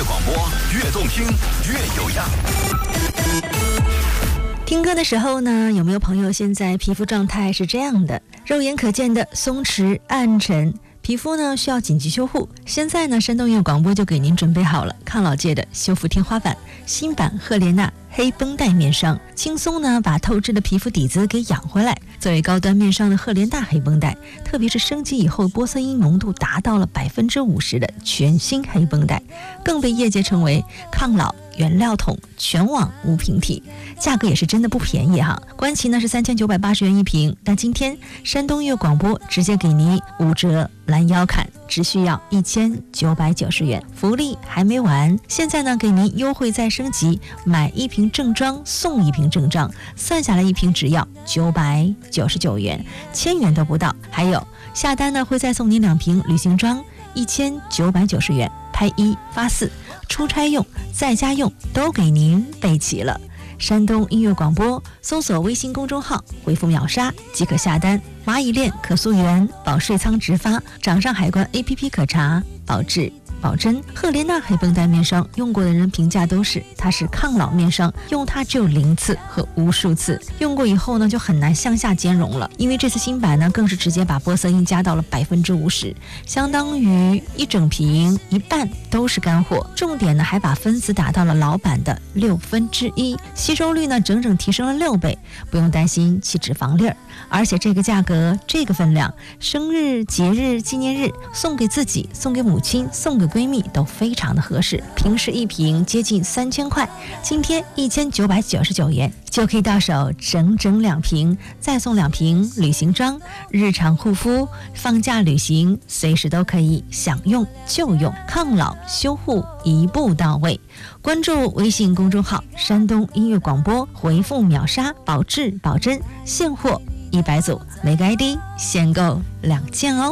广播越动听越有样。 听歌的时候呢，有没有朋友现在皮肤状态是这样的？肉眼可见的松弛暗沉，皮肤呢需要紧急修护。现在呢，山东音乐广播就给您准备好了抗老界的修复天花板新版赫莲娜黑绷带面霜，轻松呢把透支的皮肤底子给养回来。作为高端面霜的赫莲娜黑绷带，特别是升级以后，玻色因浓度达到了50%的全新黑绷带，更被业界称为抗老原料桶全网无平替，价格也是真的不便宜哈。官旗呢是3980元一瓶，但今天山东音乐广播直接给您5折拦腰砍，只需要1990元，福利还没完。现在呢给您优惠再升级，买1瓶正装送1瓶正装，算下来1瓶只要999元，1000元都不到。还有下单呢会再送您2瓶旅行装，1990元，拍1发4，出差用在家用都给您备齐了。山东音乐广播，搜索微信公众号，回复秒杀即可下单。蚂蚁链可溯源，保税仓直发，掌上海关 APP 可查，保质保真。赫莲娜黑绷带面霜用过的人评价都是它是抗老面霜，用它只有0次和无数次，用过以后呢就很难向下兼容了。因为这次新版呢更是直接把玻色因加到了50%，相当于1整瓶1半都是干货。重点呢还把分子打到了老版的1/6，吸收率呢整整提升了6倍，不用担心起脂肪粒儿。而且这个价格这个分量，生日节日纪念日送给自己送给母亲送给闺蜜都非常的合适。平时1瓶接近3000块，今天1999元就可以到手整整2瓶，再送2瓶旅行装，日常护肤放假旅行随时都可以想用就用，抗老修护一步到位。关注微信公众号山东音乐广播，回复秒杀保质保真，现货100组，每个 ID 限购2件哦。